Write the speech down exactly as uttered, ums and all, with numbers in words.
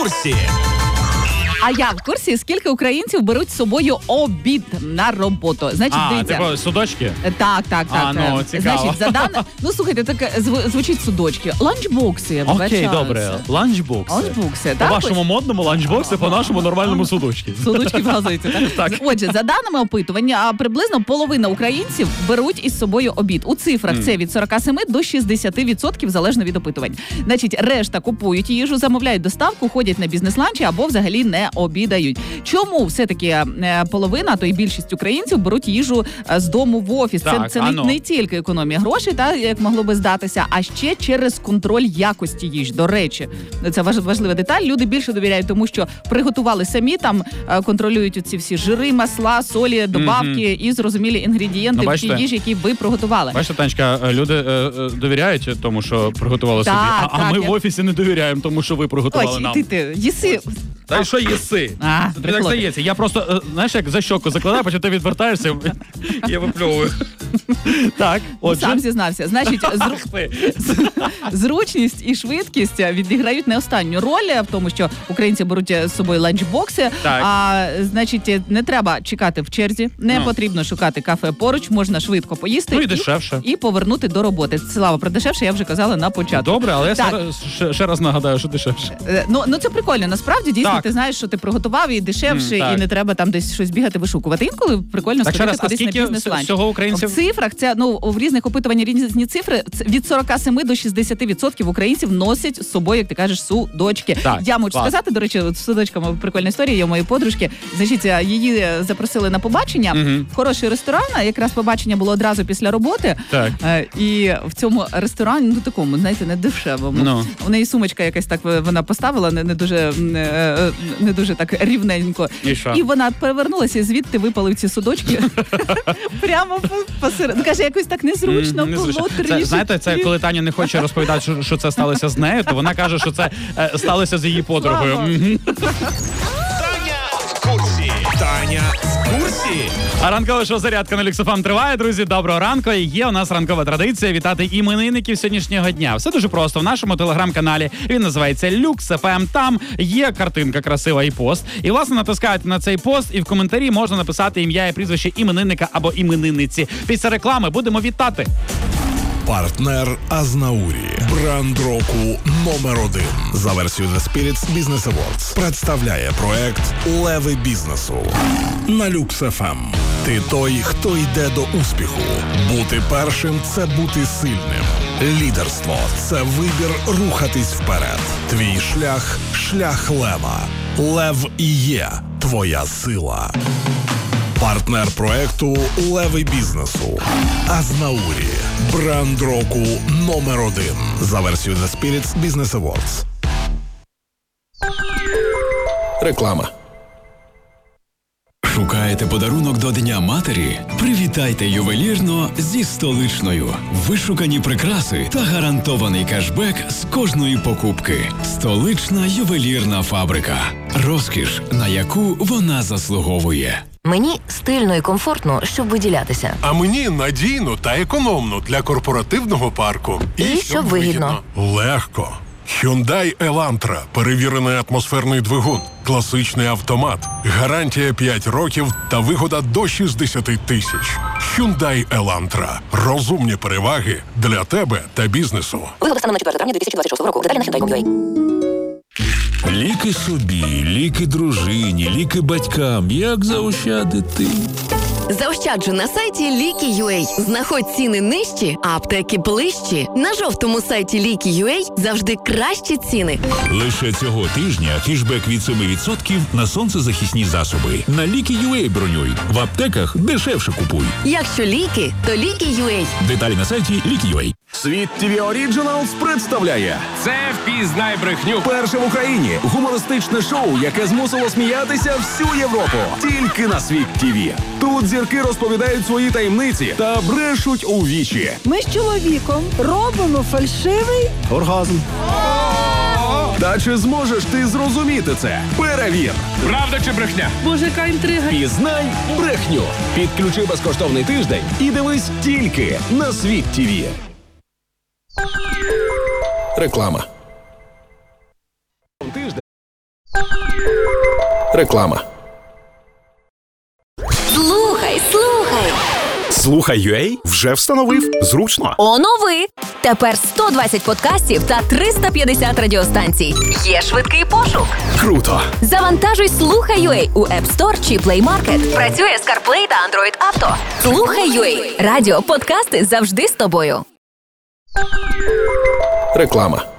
курсі. А я в курсі, скільки українців беруть з собою обід на роботу. Значить, а, дивіться. типу судочки? Так, так, так. А, ну, цікаво. Значить, за даними... Ну, слухайте, так зв- звучить судочки. Ланчбокси. Окей, вибачаюся. добре. Ланчбокси. Ланчбокси, так? По-вашому модному ланчбокси, по-нашому нормальному судочки. Судочки в газеті, так? Так. Отже, за даними опитування, приблизно половина українців беруть із собою обід. У цифрах mm. це від сорок сім до шістдесят відсотків залежно від опитувань. Значить, решта купують їжу, замовляють доставку, ходять на бізнес-ланчі або взагалі не обідають. Чому все-таки половина, то й більшість українців беруть їжу з дому в офіс? Так, це це не, не тільки економія грошей, та, як могло би здатися, а ще через контроль якості їжі. До речі, це важлива деталь. Люди більше довіряють тому, що приготували самі, там контролюють оці всі жири, масла, солі, добавки mm-hmm. і зрозумілі інгредієнти ну, в тій їжі, які ви приготували. Бачите, Танечка, люди е, довіряють тому, що приготували так, собі, а, так, а ми я... в офісі не довіряємо тому, що ви приготували Ой, нам. Ти, ти, їси. Та й що їси? А, Тобі так здається. Я просто, знаєш, як за щоку закладаю, потім ти відвертаєшся, я випльовую. Так, отже. Сам зізнався. Значить, зру... зручність і швидкість відіграють не останню роль в тому, що українці беруть з собою ланчбокси. Так. А, значить, не треба чекати в черзі, не ну. потрібно шукати кафе поруч, можна швидко поїсти ну, і, дешевше. І, і повернути до роботи. Слава, про дешевше я вже казала на початку. Добре, але я ще, ще раз нагадаю, що дешевше. Ну, ну це прикольно. Насправді, дійсно, так. ти знаєш, що ти приготував і дешевше, mm, і не треба там десь щось бігати, вишукувати. Інколи прикольно сходити кудись на бізнес-ланч. Всього українців? В цифрах, це, ну, в різних опитуваннях різні цифри, від сорок сім до шістдесят відсотків українців носять з собою, як ти кажеш, судочки. Так, я можу клас. сказати, до речі, з судочками прикольна історія, є у моєї подружки. Значить, її запросили на побачення mm-hmm. в хороший ресторан, якраз побачення було одразу після роботи. Так. І в цьому ресторані, ну такому, знаєте, не дешевому. No. У неї сумочка якась так вона поставила, не, не дуже не, не дуже так рівненько. І, і вона перевернулася і звідти випали ці судочки. Прямо посеред. Каже, якось так незручно mm, було трішки. Це, знаєте, це коли Таня не хоче розповідати, що, що це сталося з нею, то вона каже, що це е, сталося з її подругою. Таня в курсі. Таня в курсі. А ранкова шоу «Зарядка» на Люкс еф ем триває, друзі. Доброго ранку. І є у нас ранкова традиція вітати іменинників сьогоднішнього дня. Все дуже просто. В нашому телеграм-каналі він називається Люкс еф ем. Там є картинка красива і пост. І, власне, натискаєте на цей пост, і в коментарі можна написати ім'я і прізвище іменинника або іменинниці. Після реклами будемо вітати. Партнер Азнаурі. Бренд року номер один. За версією The Spirits Business Awards представляє проект «Леви бізнесу» на Люкс еф ем. Ти той, хто йде до успіху. Бути першим – це бути сильним. Лідерство – це вибір рухатись вперед. Твій шлях – шлях лева. Лев і є твоя сила. Партнер проекту «Леви бізнесу» Азнаурі. Бренд року номер один. За версією The Spirits Business Awards. Реклама. Шукаєте подарунок до Дня матері? Привітайте ювелірно зі Столичною. Вишукані прикраси та гарантований кешбек з кожної покупки. Столична ювелірна фабрика. Розкіш, на яку вона заслуговує. Мені стильно і комфортно, щоб виділятися. А мені надійно та економно для корпоративного парку. І, і щоб вигідно. Легко. Hyundai Elantra. Перевірений атмосферний двигун. Класичний автомат. Гарантія п'ять років та вигода до шістдесят тисяч. Hyundai Elantra. Розумні переваги для тебе та бізнесу. Вигода станом на четверте травня дві тисячі двадцять шостого року. Деталі на hyundai крапка ю а. Ліки собі, ліки дружині, ліки батькам. Як заощадити? Заощаджу на сайті ліки крапка ю а. Знаходь ціни нижчі, а аптеки ближчі. На жовтому сайті ліки крапка ю а завжди кращі ціни. Лише цього тижня кешбек від сім відсотків на сонцезахисні засоби. На ліки крапка ю а бронюй. В аптеках дешевше купуй. Якщо ліки, то ліки крапка ю а. Деталі на сайті ліки крапка ю а. Світ ті ві Originals представляє «Це впізнай брехню». Перше в Україні гумористичне шоу, яке змусило сміятися всю Європу. Тільки на Світ ті ві. Тут зірки розповідають свої таємниці та брешуть у вічі. Ми з чоловіком робимо фальшивий оргазм. Та чи зможеш ти зрозуміти це? Перевір! Правда чи брехня? Боже, яка інтрига. Пізнай брехню. Підключи безкоштовний тиждень і дивись тільки на Світ ті ві. Реклама. Реклама. Слухай, слухай. Слухай ю ей вже встановив. Зручно. Онови. Тепер сто двадцять подкастів та триста п'ятдесят радіостанцій. Є швидкий пошук. Круто. Завантажуй Слухай.ua у App Store чи Play Market. Працює з CarPlay та Android Auto. Слухай.ua. Радіо, подкасти завжди з тобою. Реклама.